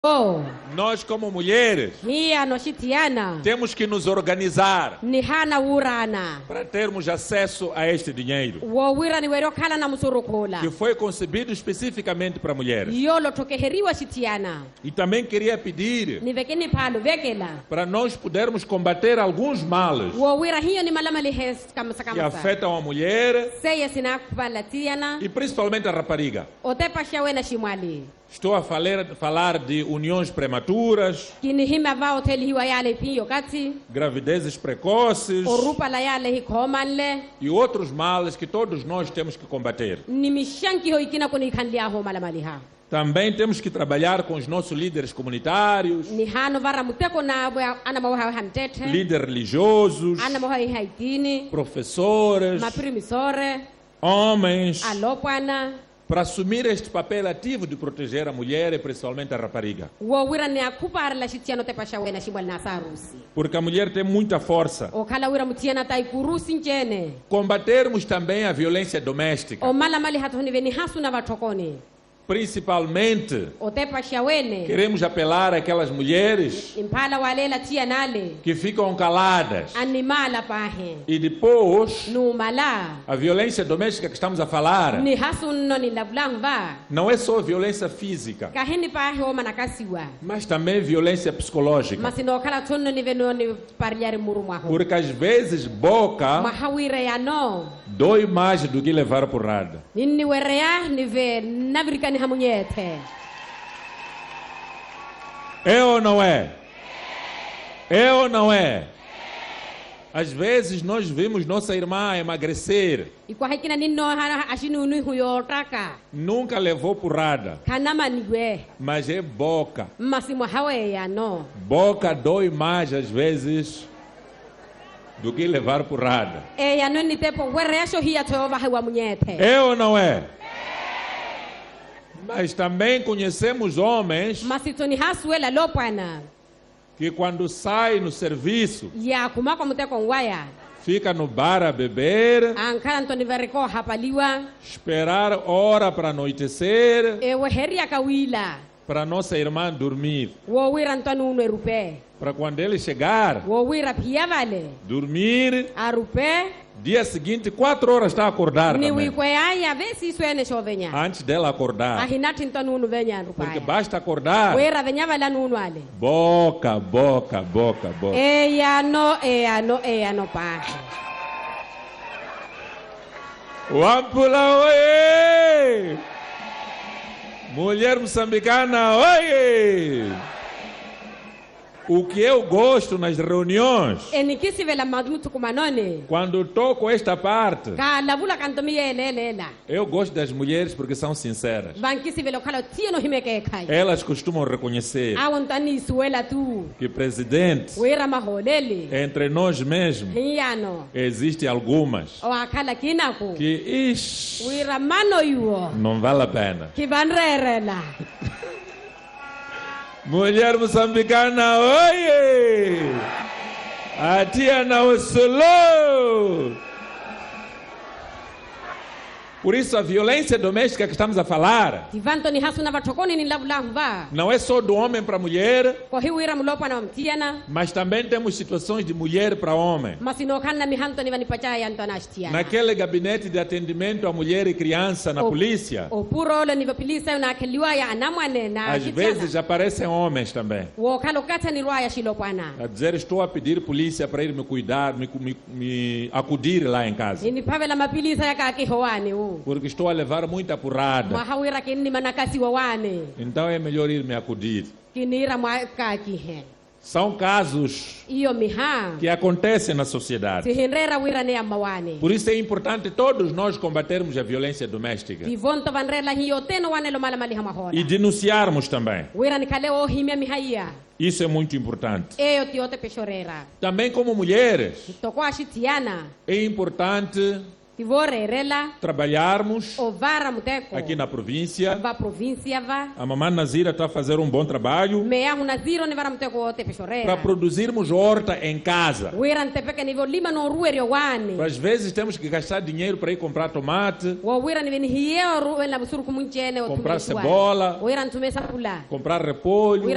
Oh. Nós, como mulheres, Hiya no shitiana. temos que nos organizar Ni hana urana. para termos acesso a este dinheiro, Wo wira ni wero kala na musurukula. que foi concebido especificamente para mulheres. Yolo tokeheriwa shitiana. E também queria pedir Ni vekeni palo vekela. para nós podermos combater alguns males Wo wira hiyo ni malamali hes kamasa que kamasa. afetam a mulher Seye sina kupalatiana. e principalmente a rapariga. Otepa shawena shimwali. Estou a falar de uniões prematuras, Kini hima va hotel hiwa yale piyo kati. gravidezes precoces Orupa la yale hikomanle. e outros males que todos nós temos que combater. Ni mishanki ho ikina kuni kandia ho malamali ha. Também temos que trabalhar com os nossos líderes comunitários, Ni hano vara muteko na ana mawa hamtete. líderes religiosos, Ana mawa haitini. professores, Maprimisore. homens, Alopwana. para assumir este papel ativo de proteger a mulher e principalmente a rapariga. Wo wira ne akupar la shitiano te pasha wena shibwal na sarusi. Porque a mulher tem muita força. O kala wira mutiana tai kurusi njene. Combatermos também a violência doméstica, O mala mali hatoni veni hasu na vatokoni. principalmente O te pasha wene. queremos apelar àquelas mulheres Impala walela tia nale. que ficam caladas Animala pahe. e depois No mala. a violência doméstica que estamos a falar Ni hasu no ni lablang va. não é só violência física, Kaheni pahe o manakasiwa. mas também violência psicológica, Masino kala tono ni veno ni pariare murumwa ho. porque às vezes boca Mahawire ya no. dói mais do que levar porrada. Nini werea ni ve navrika ni hamunyete. É ou não é? É ou não é? Às vezes nós vimos nossa irmã emagrecer, Iko hakina nino hana ashinu unu huyo taka. nunca levou porrada, Kanama nigwe. mas é boca. Masimo hawe ya no. Boca dói mais às vezes do que levar porrada. E ya no ni tepo werea sho hiya toba hawa munyete. É ou não é? Mas também conhecemos homens Masito ni hasuela lopwana. que quando saem no serviço, Ya kumako muteko nwaya. fica no bar a beber, Ankara ntoni veriko hapaliwa. esperar hora para anoitecer, E weheria kawila. para nossa irmã dormir. Wo wira ntoni unu erupe. Para quando ele chegar, Wo wira pia vale. dormir, Arupe. dia seguinte 4 horas está a acordar Ni também, wikwe aya vesi swene shovenya. antes dela acordar. Ahinati ntoni unu venya Porque rupaya. basta acordar, Wira venya vala nunu ale. boca, boca, boca, boca. Eya no pa. Wampula, oi! Mulher moçambicana, oi! O que eu gosto nas reuniões, Enikisi vela madutu kumanone. quando toco esta parte, Ka lavula kantomi lela. eu gosto das mulheres porque são sinceras. Bankisi vela kala tieno himeke kai. Elas costumam reconhecer Awon tani suela tu. que presidente, Wira maholeli. entre nós mesmos, Hiyano. existe algumas O akala kinako. que, ixi, Wira mano yuo. não vale a pena. Kibanrerela. Mulher moçambicana, oi! A tia não solo! Por isso, a violência doméstica que estamos a falar Tivanto ni hasu na vatokoni ni lavlang va. não é só do homem para a mulher, Ko hi wira mulopa na mtiana. mas também temos situações de mulher para homem. Masino kana mihanto ni vanipachaya antona ashtiana. Naquele gabinete de atendimento à mulher e criança na polícia, O puro le ni vapilisa na keliwaya anamwane na às vezes aparecem homens também. Wo kalo kata ni ruaya shilopwana. A dizer, estou a pedir polícia para ir me cuidar, me acudir lá em casa. Ini pavela mapilisa yaka kihoani u. Porque estou a levar muita porrada. Mahawira kinni manakasi wawane. Então é melhor ir me acudir. Kinira mwaka kihe. São casos Iyo miha. que acontecem na sociedade. Sihinrera wira ne amawane. Por isso é importante todos nós combatermos a violência doméstica Tivonto vanrela hiyo teno wane lo malamali hamahola. e denunciarmos também. Wira ni kaleo himia mihaya. Isso é muito importante. Eyo tiote peshorera. Também como mulheres, Toko ashitiana. é importante Tivorerela. trabalharmos O vara muteko. aqui na província. Va província va. A mamãe Nazira está a fazer um bom trabalho Meia una ziro ne vara muteko te peshorera. para produzirmos horta em casa. Wira ntepeke nivo lima no ruerio wane. Às vezes temos que gastar dinheiro para ir comprar tomate, Wo wira ni veni hiyo ruwe la busuru kumunchene o comprar tumesua. cebola, Wira ntumesa pula. comprar repolho,